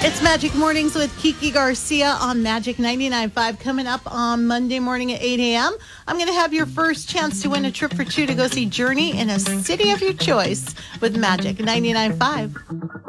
It's Magic Mornings with Kiki Garcia on Magic 99.5. Coming up on Monday morning at 8 a.m. I'm going to have your first chance to win a trip for two to go see Journey in a city of your choice with Magic 99.5.